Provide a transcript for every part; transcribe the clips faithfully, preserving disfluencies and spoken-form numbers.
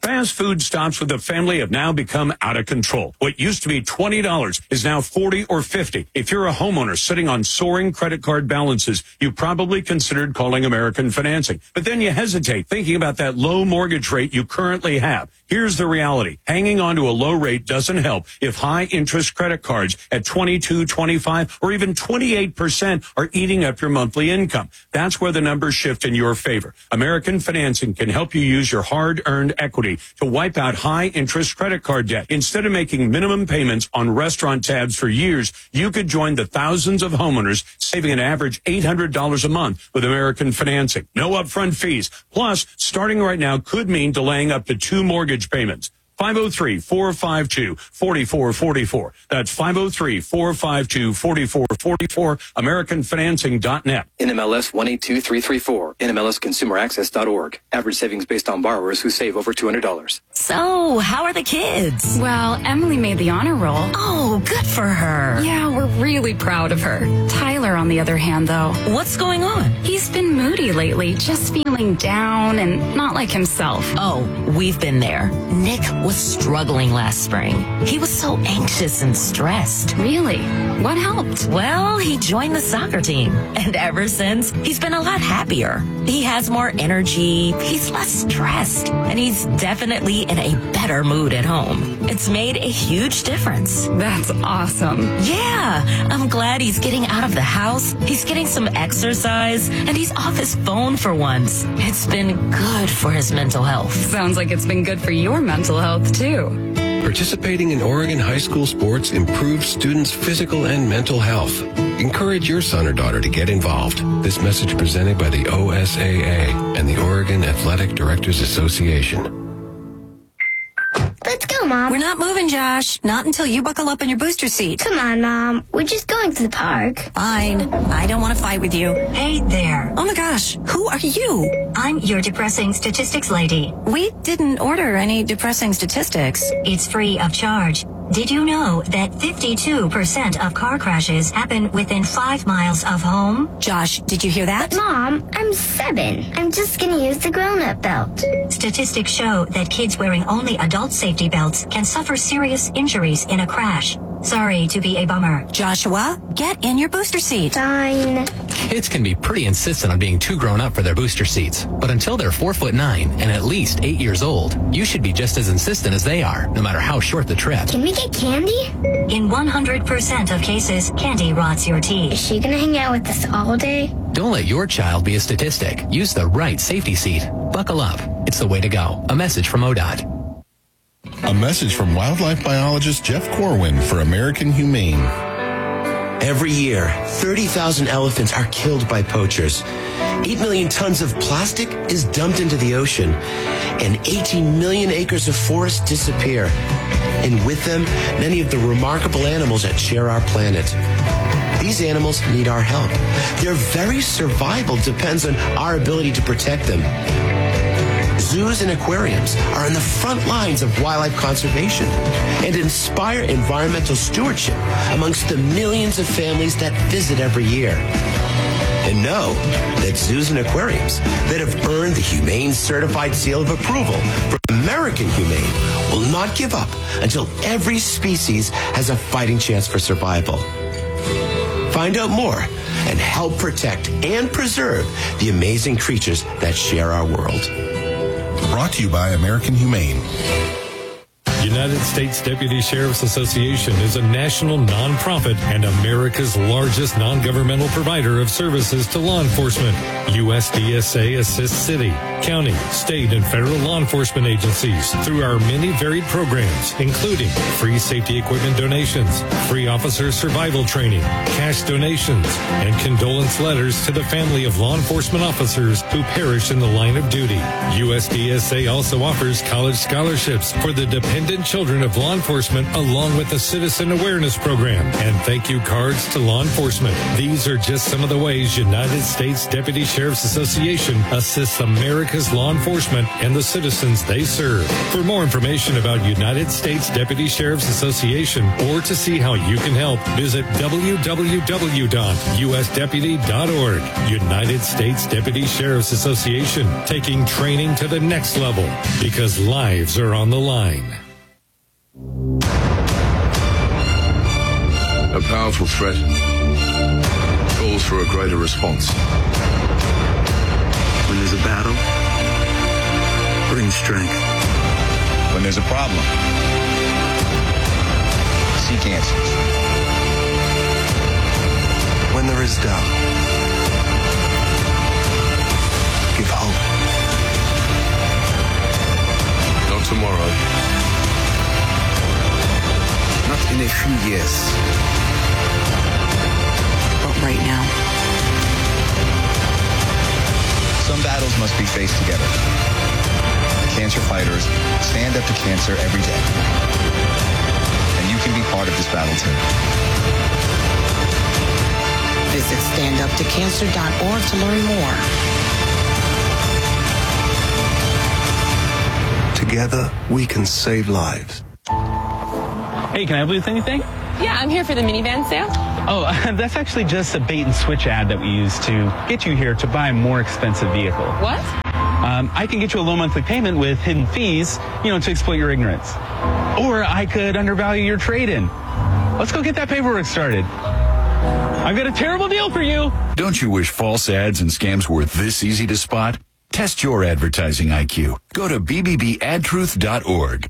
Fast food stops with a family have now become out of control. What used to be twenty dollars is now forty dollars or fifty dollars. If you're a homeowner sitting on soaring credit card balances, you probably considered calling American Financing. But then you hesitate thinking about that low mortgage rate you currently have. Here's the reality. Hanging on to a low rate doesn't help if high interest credit cards at twenty-two, twenty-five, or even twenty-eight percent are eating up your monthly income. That's where the numbers shift in your favor. American Financing can help you use your hard-earned equity to wipe out high interest credit card debt. Instead of making minimum payments on restaurant tabs for years, you could join the thousands of homeowners saving an average eight hundred dollars a month with American Financing. No upfront fees. Plus, starting right now could mean delaying up to two mortgage payments. five oh three, four five two, four four four four. That's five oh three, four five two, four four four four, American Financing dot net. N M L S one eight two three three four, N M L S consumer access dot org. Average savings based on borrowers who save over two hundred dollars. So, how are the kids? Well, Emily made the honor roll. Oh, good for her. Yeah, we're really proud of her. Tyler, on the other hand, though. What's going on? He's been moody lately, just feeling down and not like himself. Oh, we've been there. Nick was struggling last spring. He was so anxious and stressed. Really? What helped? Well, he joined the soccer team. And ever since, he's been a lot happier. He has more energy, he's less stressed, and he's definitely in a better mood at home. It's made a huge difference. That's awesome. Yeah, I'm glad he's getting out of the house, he's getting some exercise, and he's off his phone for once. It's been good for his mental health. Sounds like it's been good for your mental health, too. Participating in Oregon high school sports improves students' physical and mental health. Encourage your son or daughter to get involved. This message presented by the O S A A and the Oregon Athletic Directors Association. Let's go, Mom. We're not moving, Josh. Not until you buckle up in your booster seat. Come on, Mom. We're just going to the park. Fine. I don't want to fight with you. Hey there. Oh my gosh. Who are you? I'm your depressing statistics lady. We didn't order any depressing statistics. It's free of charge. Did you know that fifty-two percent of car crashes happen within five miles of home? Josh, did you hear that? But Mom, I'm seven. I'm just going to use the grown-up belt. Statistics show that kids wearing only adult safety belts can suffer serious injuries in a crash. Sorry to be a bummer. Joshua, get in your booster seat. Fine. Kids can be pretty insistent on being too grown up for their booster seats. But until they're four foot nine and at least eight years old, you should be just as insistent as they are, no matter how short the trip. Can we get candy? In one hundred percent of cases, candy rots your teeth. Is she going to hang out with us all day? Don't let your child be a statistic. Use the right safety seat. Buckle up. It's the way to go. A message from O D O T. A message from wildlife biologist Jeff Corwin for American Humane. Every year, thirty thousand elephants are killed by poachers. eight million tons of plastic is dumped into the ocean. And eighteen million acres of forest disappear. And with them, many of the remarkable animals that share our planet. These animals need our help. Their very survival depends on our ability to protect them. Zoos and aquariums are in the front lines of wildlife conservation and inspire environmental stewardship amongst the millions of families that visit every year. And know that zoos and aquariums that have earned the Humane Certified Seal of Approval from American Humane will not give up until every species has a fighting chance for survival. Find out more and help protect and preserve the amazing creatures that share our world. Brought to you by American Humane. United States Deputy Sheriff's Association is a national nonprofit and America's largest non-governmental provider of services to law enforcement. U S D S A assists city, county, state, and federal law enforcement agencies through our many varied programs, including free safety equipment donations, free officer survival training, cash donations, and condolence letters to the family of law enforcement officers who perish in the line of duty. U S D S A also offers college scholarships for the dependent children of law enforcement, along with a citizen awareness program and thank you cards to law enforcement. These are just some of the ways United States Deputy Sheriff's Association assists America's law enforcement and the citizens they serve. For more information about United States Deputy Sheriff's Association or to see how you can help, visit w w w dot u s deputy dot org. United States Deputy Sheriff's Association, taking training to to the next level because lives are on the line. A powerful threat calls for a greater response. When there's a battle, bring strength. When there's a problem, seek answers. When there is doubt, give hope. Not tomorrow. Not in a few years. But right now. Some battles must be faced together. Cancer fighters stand up to cancer every day. And you can be part of this battle too. Visit stand up to cancer dot org to learn more. Together, we can save lives. Hey, can I help you with anything? Yeah, I'm here for the minivan sale. Oh, that's actually just a bait and switch ad that we use to get you here to buy a more expensive vehicle. What? Um, I can get you a low monthly payment with hidden fees, you know, to exploit your ignorance. Or I could undervalue your trade-in. Let's go get that paperwork started. I've got a terrible deal for you. Don't you wish false ads and scams were this easy to spot? Test your advertising I Q. Go to b b b ad truth dot org.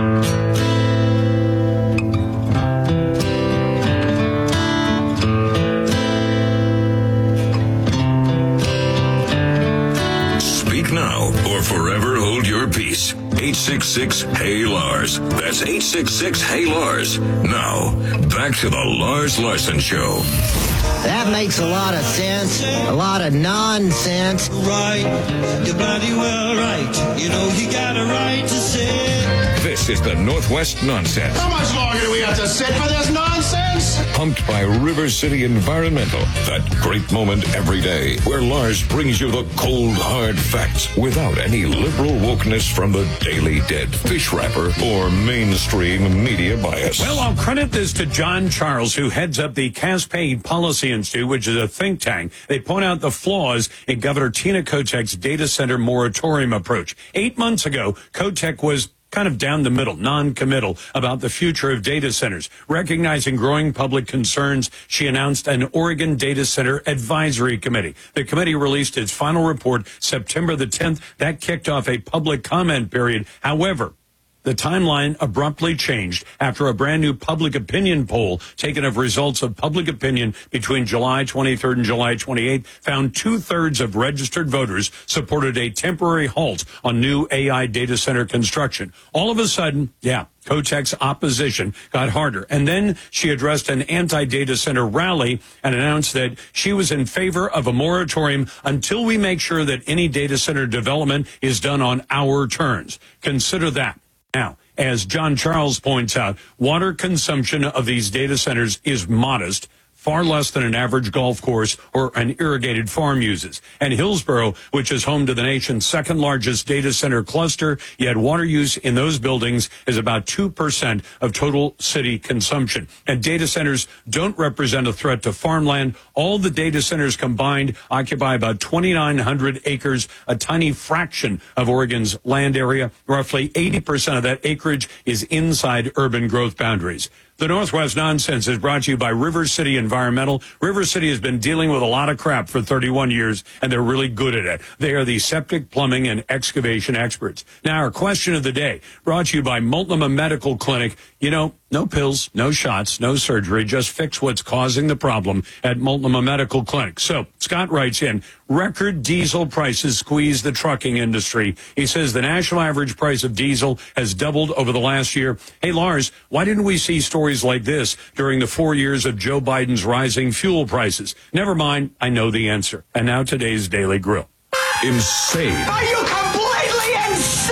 Speak now or forever hold your peace. eight six six, H E Y, Lars. That's eight six six, H E Y, Lars. Now, back to the Lars Larson Show. That makes a lot of sense. A lot of nonsense. Right. You're bloody well right. You know you got a right to say. This is the Northwest Nonsense. How much longer do we have to sit for this nonsense? Pumped by River City Environmental. That great moment every day where Lars brings you the cold, hard facts without any liberal wokeness from the Daily Dead, fish wrapper, or mainstream media bias. Well, I'll credit this to John Charles, who heads up the Cascade Policy Institute, which is a think tank. They point out the flaws in Governor Tina Kotek's data center moratorium approach. Eight months ago, Kotek was kind of down the middle, non-committal about the future of data centers. Recognizing growing public concerns, she announced an Oregon Data Center Advisory Committee. The committee released its final report September the tenth. That kicked off a public comment period. However, the timeline abruptly changed after a brand new public opinion poll taken of results of public opinion between July twenty-third and July twenty-eighth found two-thirds of registered voters supported a temporary halt on new A I data center construction. All of a sudden, yeah, Kotek's opposition got harder. And then she addressed an anti-data center rally and announced that she was in favor of a moratorium until we make sure that any data center development is done on our terms. Consider that. Now, as John Charles points out, water consumption of these data centers is modest, far less than an average golf course or an irrigated farm uses. And Hillsborough, which is home to the nation's second largest data center cluster, yet water use in those buildings is about two percent of total city consumption. And data centers don't represent a threat to farmland. All the data centers combined occupy about twenty-nine hundred acres, a tiny fraction of Oregon's land area. Roughly eighty percent of that acreage is inside urban growth boundaries. The Northwest Nonsense is brought to you by River City Environmental. River City has been dealing with a lot of crap for thirty-one years, and they're really good at it. They are the septic, plumbing, and excavation experts. Now, our question of the day, brought to you by Multnomah Medical Clinic. You know, no pills, no shots, no surgery. Just fix what's causing the problem at Multnomah Medical Clinic. So, Scott writes in, record diesel prices squeeze the trucking industry. He says the national average price of diesel has doubled over the last year. Hey, Lars, why didn't we see stories like this during the four years of Joe Biden's rising fuel prices? Never mind, I know the answer. And now today's Daily Grill. Insane. Are you completely insane?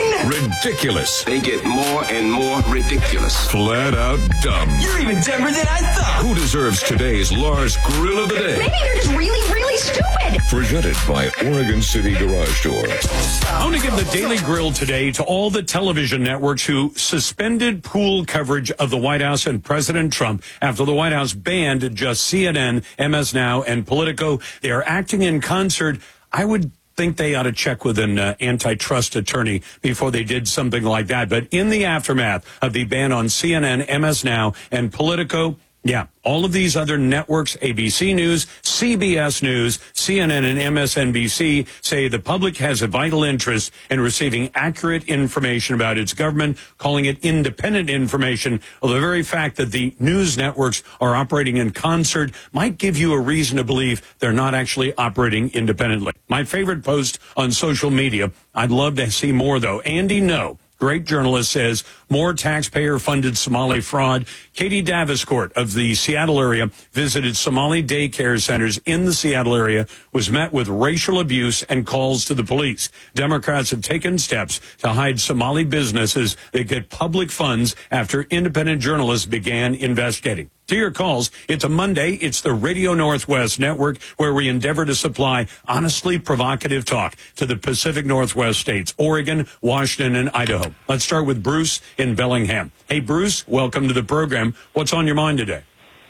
Ridiculous. They get more and more ridiculous. Flat out dumb. You're even dumber than I thought. Who deserves today's Lars Grill of the Day? Maybe you're just really, really stupid. Presented by Oregon City Garage Door. I want to give the Daily Grill today to all the television networks who suspended pool coverage of the White House and President Trump after the White House banned just C N N, M S Now, and Politico. They are acting in concert, I would think they ought to check with an uh, antitrust attorney before they did something like that. But in the aftermath of the ban on C N N, M S Now, and Politico, yeah, all of these other networks, A B C News, C B S News, C N N, and M S N B C, say the public has a vital interest in receiving accurate information about its government, calling it independent information. Well, the very fact that the news networks are operating in concert might give you a reason to believe they're not actually operating independently. My favorite post on social media, I'd love to see more, though. Andy No, great journalist, says more taxpayer-funded Somali fraud. Katie Daviscourt of the Seattle area visited Somali daycare centers in the Seattle area, was met with racial abuse and calls to the police. Democrats have taken steps to hide Somali businesses that get public funds after independent journalists began investigating. To your calls, it's a Monday. It's the Radio Northwest Network, where we endeavor to supply honestly provocative talk to the Pacific Northwest states, Oregon, Washington, and Idaho. Let's start with Bruce in Bellingham. Hey, Bruce, welcome to the program. What's on your mind today?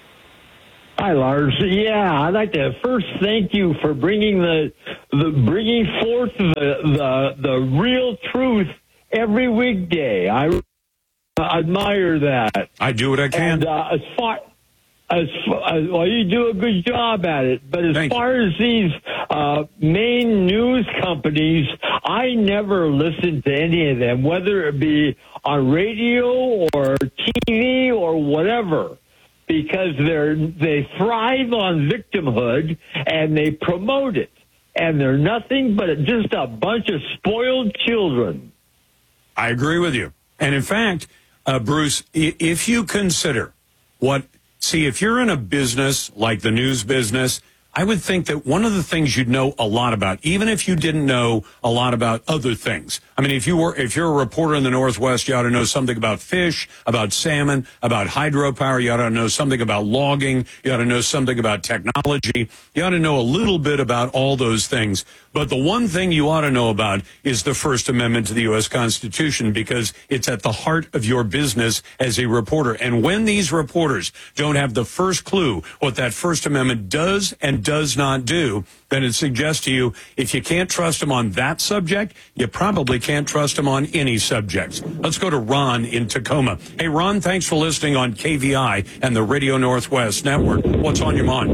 Hi, Lars. Yeah, I'd like to first thank you for bringing the, the bringing forth the, the the real truth every weekday. I uh, admire that. I do what I can. And uh, as far as uh, well, you do a good job at it. But as Thank far you. as these uh, main news companies, I never listen to any of them, whether it be on radio or T V or whatever, because they're they thrive on victimhood and they promote it, and they're nothing but just a bunch of spoiled children. I agree with you. And in fact, uh, Bruce, if you consider what, see, if you're in a business like the news business, I would think that one of the things you'd know a lot about, even if you didn't know a lot about other things. I mean, if you were, if you're a reporter in the Northwest, you ought to know something about fish, about salmon, about hydropower. You ought to know something about logging. You ought to know something about technology. You ought to know a little bit about all those things. But the one thing you ought to know about is the First Amendment to the U S Constitution, because it's at the heart of your business as a reporter. And when these reporters don't have the first clue what that First Amendment does and does not do, then it suggests to you, if you can't trust them on that subject, you probably can't trust them on any subjects. Let's go to Ron in Tacoma. Hey, Ron, thanks for listening on K V I and the Radio Northwest Network. What's on your mind?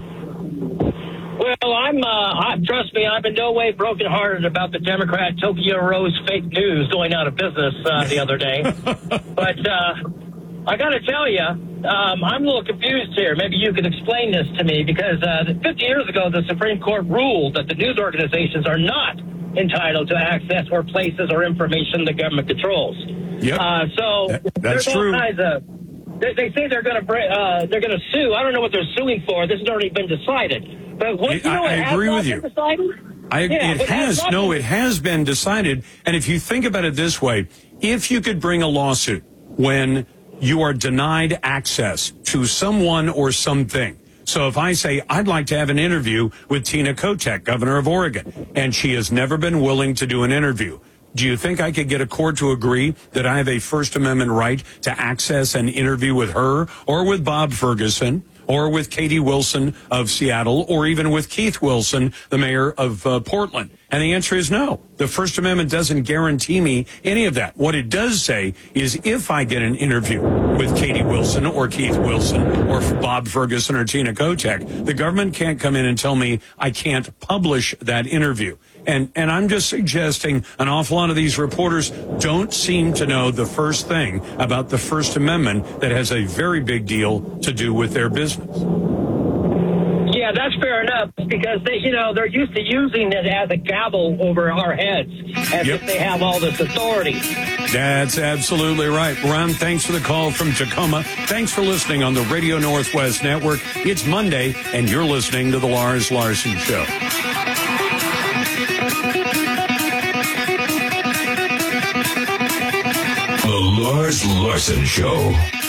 Well, I'm, uh, I, trust me, I'm in no way brokenhearted about the Democrat Tokyo Rose fake news going out of business uh, the other day. But uh, I got to tell you, um, I'm a little confused here. Maybe you can explain this to me, because uh, fifty years ago, the Supreme Court ruled that the news organizations are not entitled to access or places or information the government controls. Yep. Uh, so that, that's there's all true. kinds of. They, they say they're going to uh, they're going to sue. I don't know what they're suing for. This has already been decided. But what, you know, I, I agree with you. I, yeah, it has. has no, it has been decided. And if you think about it this way, if you could bring a lawsuit when you are denied access to someone or something. So if I say, I'd like to have an interview with Tina Kotek, governor of Oregon, and she has never been willing to do an interview, do you think I could get a court to agree that I have a First Amendment right to access an interview with her, or with Bob Ferguson, or with Katie Wilson of Seattle, or even with Keith Wilson, the mayor of uh, Portland? And the answer is no. The First Amendment doesn't guarantee me any of that. What it does say is, if I get an interview with Katie Wilson or Keith Wilson or Bob Ferguson or Tina Kotek, the government can't come in and tell me I can't publish that interview. And and I'm just suggesting an awful lot of these reporters don't seem to know the first thing about the First Amendment that has a very big deal to do with their business. Yeah, that's fair enough, because they, you know, they're used to using it as a gavel over our heads, as Yep. if they have all this authority. That's absolutely right. Ron, thanks for the call from Tacoma. Thanks for listening on the Radio Northwest Network. It's Monday, and you're listening to The Lars Larson Show. The Lars Larson Show.